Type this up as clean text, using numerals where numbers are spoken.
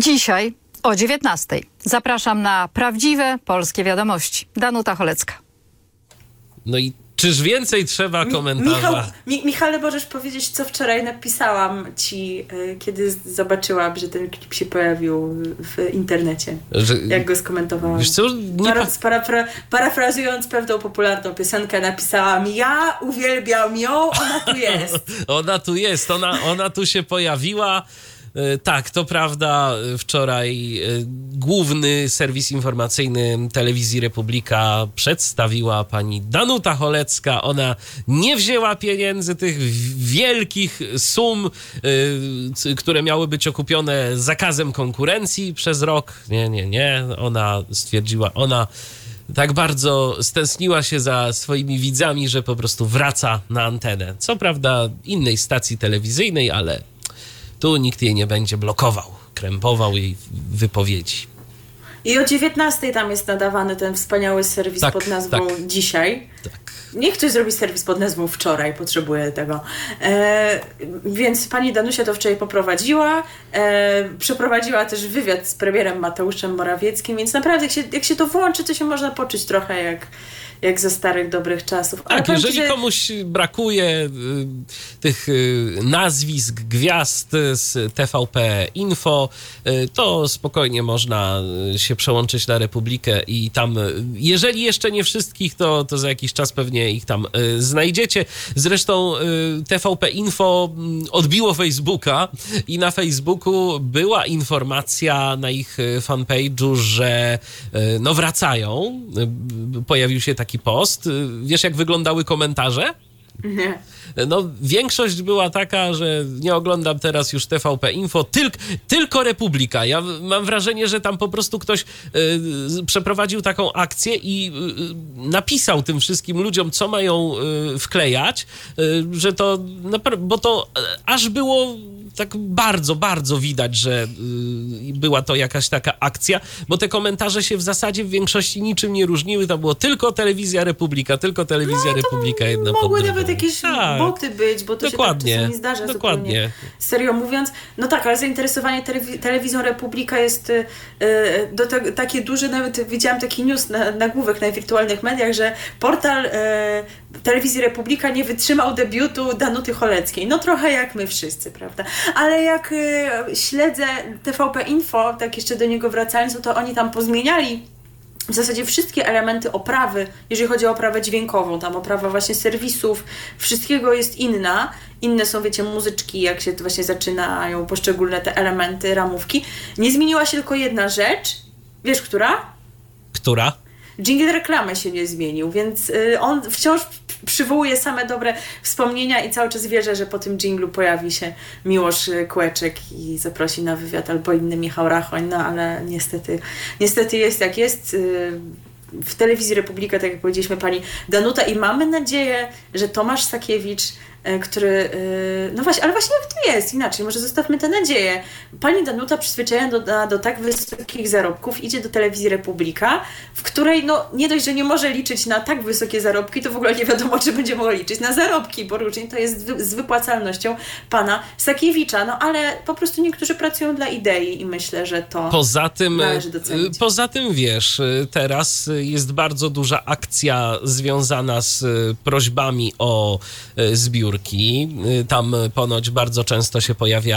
Dzisiaj o 19:00 zapraszam na prawdziwe polskie wiadomości. Danuta Cholecka. No i czyż więcej trzeba komentarza? Michale, możesz powiedzieć, co wczoraj napisałam ci, kiedy zobaczyłam, że ten klip się pojawił w internecie. Jak go skomentowałam. Wiesz co? Parafrazując pewną popularną piosenkę, napisałam: ja uwielbiam ją, ona tu jest. Ona tu jest, ona tu się pojawiła. Tak, to prawda, wczoraj główny serwis informacyjny Telewizji Republika przedstawiła pani Danuta Cholecka. Ona nie wzięła pieniędzy, tych wielkich sum, które miały być okupione zakazem konkurencji przez rok. Nie. Ona stwierdziła, ona tak bardzo stęskniła się za swoimi widzami, że po prostu wraca na antenę. Co prawda innej stacji telewizyjnej, ale tu nikt jej nie będzie blokował, krępował jej wypowiedzi. I o 19:00 tam jest nadawany ten wspaniały serwis pod nazwą Dzisiaj. Tak. Niech ktoś zrobi serwis pod nazwą Wczoraj, potrzebuję tego. Więc pani Danusia to wczoraj poprowadziła. Przeprowadziła też wywiad z premierem Mateuszem Morawieckim, więc naprawdę jak się to włączy, to się można poczuć trochę jak ze starych, dobrych czasów. Tak, jeżeli komuś brakuje tych nazwisk, gwiazd z TVP Info, to spokojnie można się przełączyć na Republikę i tam, jeżeli jeszcze nie wszystkich, to za jakiś czas pewnie ich tam znajdziecie. Zresztą TVP Info odbiło Facebooka i na Facebooku była informacja na ich fanpage'u, że no wracają. Pojawił się taki post. Wiesz, jak wyglądały komentarze? Nie. No, większość była taka, że nie oglądam teraz już TVP Info, tylko Republika. Ja mam wrażenie, że tam po prostu ktoś przeprowadził taką akcję i napisał tym wszystkim ludziom, co mają wklejać, że to, bo to aż było tak bardzo, bardzo widać, że była to jakaś taka akcja, bo te komentarze się w zasadzie w większości niczym nie różniły. To było tylko Telewizja Republika, Republika, jedna pod mogły drugą. nawet jakieś boty być, bo to dokładnie, się tak czasami zdarza. Dokładnie. Zupełnie serio mówiąc. No tak, ale zainteresowanie Telewizją Republika jest takie duże, nawet widziałam taki news nagłówek na wirtualnych mediach, że portal Telewizji Republika nie wytrzymał debiutu Danuty Choleckiej. No trochę jak my wszyscy, prawda? Ale jak śledzę TVP Info, tak jeszcze do niego wracając, to oni tam pozmieniali w zasadzie wszystkie elementy oprawy, jeżeli chodzi o oprawę dźwiękową, tam oprawa właśnie serwisów, wszystkiego jest inna. Inne są, wiecie, muzyczki, jak się właśnie zaczynają poszczególne te elementy, ramówki. Nie zmieniła się tylko jedna rzecz. Wiesz, która? Która? Dżingiel reklamy się nie zmienił, więc on wciąż przywołuje same dobre wspomnienia i cały czas wierzę, że po tym dżinglu pojawi się Miłosz Kłeczek i zaprosi na wywiad albo inny Michał Rachoń, no ale niestety jest jak jest. W Telewizji Republika, tak jak powiedzieliśmy, pani Danuta i mamy nadzieję, że Tomasz Sakiewicz, który... No właśnie, ale właśnie jak to jest? Inaczej, może zostawmy tę nadzieję. Pani Danuta przyzwyczajona do tak wysokich zarobków idzie do Telewizji Republika, w której no nie dość, że nie może liczyć na tak wysokie zarobki, to w ogóle nie wiadomo, czy będzie mogła liczyć na zarobki, bo różnie to jest z wypłacalnością pana Sakiewicza. No ale po prostu niektórzy pracują dla idei i myślę, że to należy docenić. Poza tym, wiesz, teraz jest bardzo duża akcja związana z prośbami o zbiórki. Tam ponoć bardzo często się pojawia